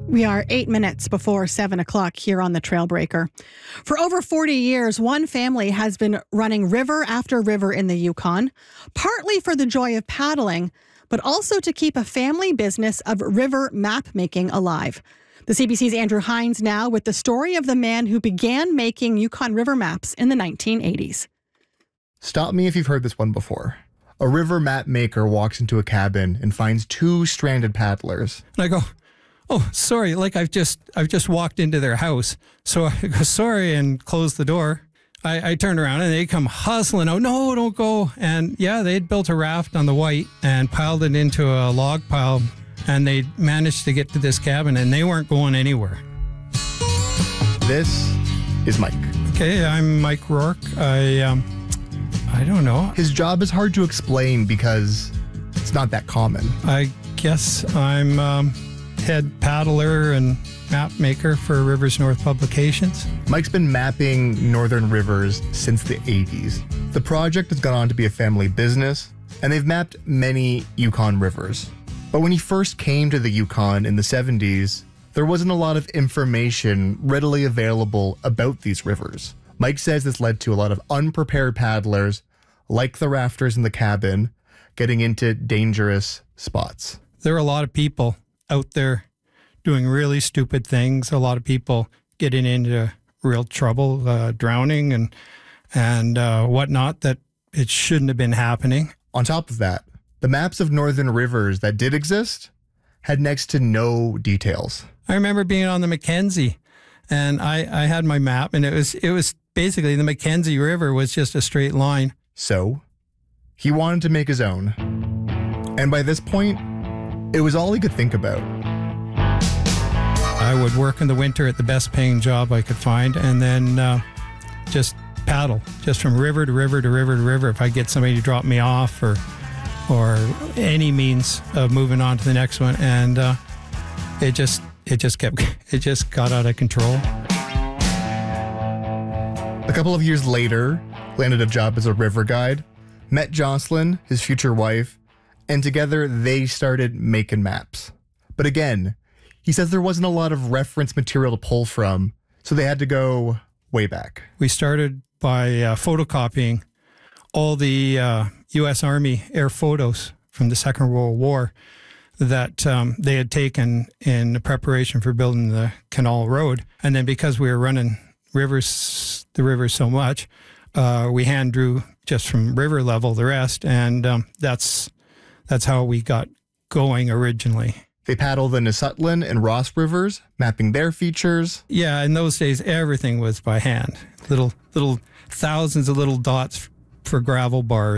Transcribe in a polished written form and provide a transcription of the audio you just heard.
We are 8 minutes before 7 o'clock here on the Trailbreaker. For over 40 years, one family has been running river after river in the Yukon, partly for the joy of paddling, but also to keep a family business of river map making alive. The CBC's Andrew Hines now with the story of the man who began making Yukon river maps in the 1980s. Stop me if you've heard this one before. A river map maker walks into a cabin and finds two stranded paddlers. And I go, "Oh, sorry, like I've just walked into their house." So I go, "Sorry," and close the door. I turn around and they come hustling out. "No, don't go." And yeah, they'd built a raft on the White and piled it into a log pile, and they managed to get to this cabin and they weren't going anywhere. This is Mike. Okay, I'm Mike Rourke. I don't know. His job is hard to explain because it's not that common. I guess I'm head paddler and map maker for Rivers North Publications. Mike's been mapping northern rivers since the 80s. The project has gone on to be a family business, and they've mapped many Yukon rivers. But when he first came to the Yukon in the 70s, there wasn't a lot of information readily available about these rivers. Mike says this led to a lot of unprepared paddlers, like the rafters in the cabin, getting into dangerous spots. There are a lot of people out there doing really stupid things. A lot of people getting into real trouble, drowning and whatnot, that it shouldn't have been happening. On top of that, the maps of northern rivers that did exist had next to no details. I remember being on the Mackenzie, and I had my map, and it was basically the Mackenzie River was just a straight line. So he wanted to make his own. And by this point, it was all he could think about. I would work in the winter at the best paying job I could find, and then just paddle, just from river to river to river to river. If I get somebody to drop me off or any means of moving on to the next one, and it just got out of control. A couple of years later, landed a job as a river guide, met Jocelyn, his future wife, and together they started making maps. But again, he says there wasn't a lot of reference material to pull from, so they had to go way back. We started by photocopying all the U.S. Army air photos from the Second World War that they had taken in the preparation for building the Canal Road. And then because we were running the rivers so much, we hand drew just from river level the rest, and that's how we got going originally. They paddled the Nesutlin and Ross rivers, mapping their features. Yeah, in those days, everything was by hand. Little thousands of little dots for gravel bars.